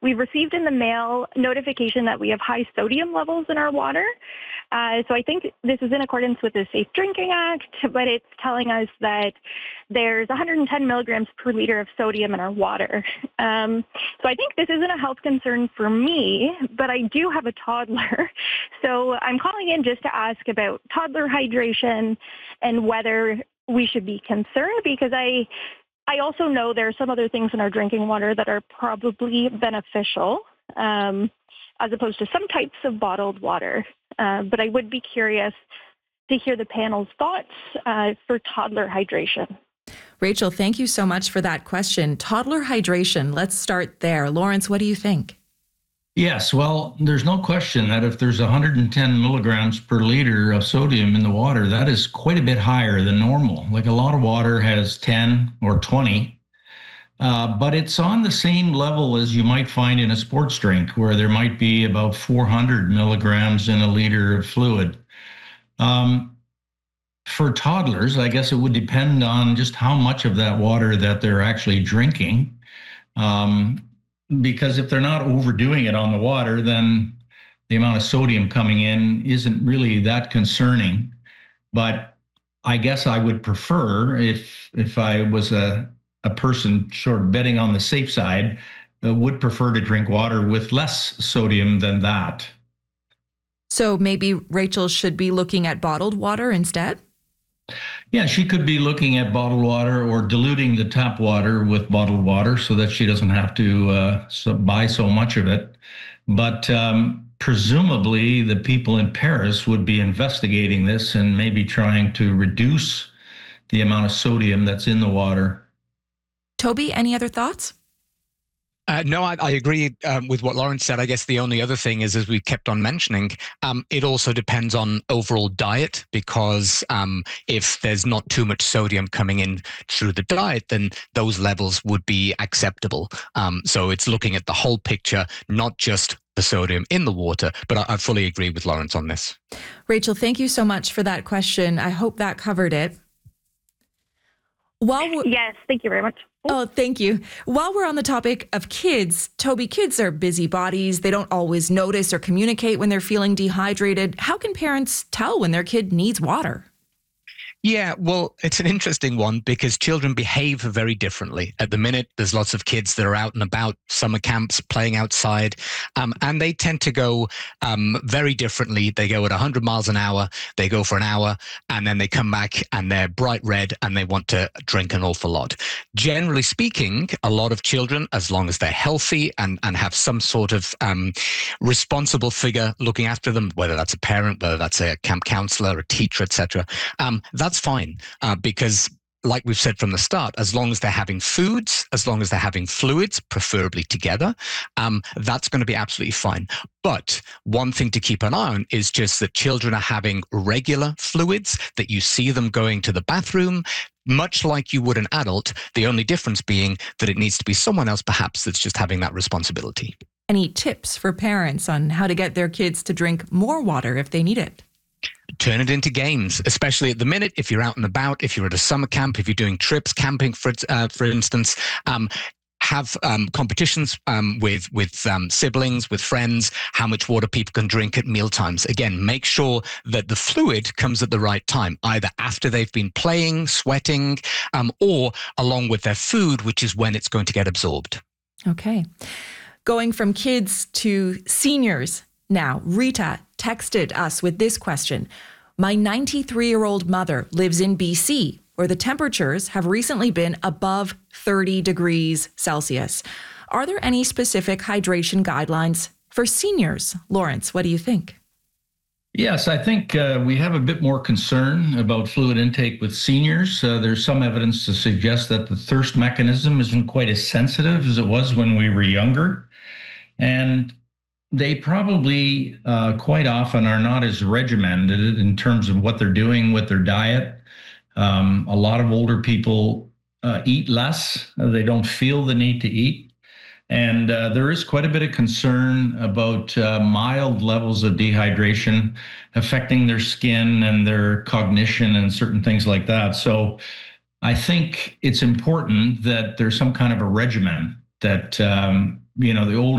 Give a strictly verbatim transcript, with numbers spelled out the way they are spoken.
we've received in the mail notification that we have high sodium levels in our water. Uh, so I think this is in accordance with the Safe Drinking Act, but it's telling us that there's one hundred ten milligrams per liter of sodium in our water. Um, so I think this isn't a health concern for me, but I do have a toddler. So I'm calling in just to ask about toddler hydration and whether we should be concerned, because I I also know there are some other things in our drinking water that are probably beneficial, um, as opposed to some types of bottled water. Uh, but I would be curious to hear the panel's thoughts uh, for toddler hydration. Rachel, thank you so much for that question. Toddler hydration, let's start there. Lawrence, what do you think? Yes, well, there's no question that if there's one hundred ten milligrams per liter of sodium in the water, that is quite a bit higher than normal. Like a lot of water has ten or twenty, uh, but it's on the same level as you might find in a sports drink, where there might be about four hundred milligrams in a liter of fluid. Um, for toddlers, I guess it would depend on just how much of that water that they're actually drinking. Um, Because if they're not overdoing it on the water, then the amount of sodium coming in isn't really that concerning. But I guess I would prefer, if if I was a, a person sort of betting on the safe side, uh, would prefer to drink water with less sodium than that. So maybe Rachel should be looking at bottled water instead? Yeah, she could be looking at bottled water or diluting the tap water with bottled water so that she doesn't have to uh, so buy so much of it. But um, presumably the people in Paris would be investigating this and maybe trying to reduce the amount of sodium that's in the water. Toby, any other thoughts? Uh, no, I, I agree um, with what Lawrence said. I guess the only other thing is, as we kept on mentioning, um, it also depends on overall diet, because um, if there's not too much sodium coming in through the diet, then those levels would be acceptable. Um, so it's looking at the whole picture, not just the sodium in the water. But I, I fully agree with Lawrence on this. Rachel, thank you so much for that question. I hope that covered it. While we're- yes, thank you very much. Oh, thank you. While we're on the topic of kids, Toby, kids are busy bodies. They don't always notice or communicate when they're feeling dehydrated. How can parents tell when their kid needs water? Yeah, well, it's an interesting one because children behave very differently. At the minute, there's lots of kids that are out and about, summer camps, playing outside, um, and they tend to go um, very differently. They go at one hundred miles an hour, they go for an hour, and then they come back and they're bright red and they want to drink an awful lot. Generally speaking, a lot of children, as long as they're healthy and, and have some sort of um, responsible figure looking after them, whether that's a parent, whether that's a camp counselor, a teacher, et cetera, um, that's fine, uh, because like we've said from the start, as long as they're having foods, as long as they're having fluids, preferably together, um, that's going to be absolutely fine. But one thing to keep an eye on is just that children are having regular fluids, that you see them going to the bathroom, much like you would an adult, the only difference being that it needs to be someone else perhaps that's just having that responsibility. Any tips for parents on how to get their kids to drink more water if they need it? Turn it into games, especially at the minute. If you're out and about, if you're at a summer camp, if you're doing trips, camping, for uh, for instance, um, have um, competitions um, with with um, siblings, with friends, how much water people can drink at meal times. Again, make sure that the fluid comes at the right time, either after they've been playing, sweating, um, or along with their food, which is when it's going to get absorbed. Okay. Going from kids to seniors now, Rita texted us with this question. My ninety-three-year-old mother lives in B C, where the temperatures have recently been above thirty degrees Celsius. Are there any specific hydration guidelines for seniors? Lawrence, what do you think? Yes, I think uh, we have a bit more concern about fluid intake with seniors. Uh, there's some evidence to suggest that the thirst mechanism isn't quite as sensitive as it was when we were younger. And they probably uh, quite often are not as regimented in terms of what they're doing with their diet. Um, a lot of older people uh, eat less. They don't feel the need to eat. And uh, there is quite a bit of concern about uh, mild levels of dehydration affecting their skin and their cognition and certain things like that. So I think it's important that there's some kind of a regimen that, um, you know, the older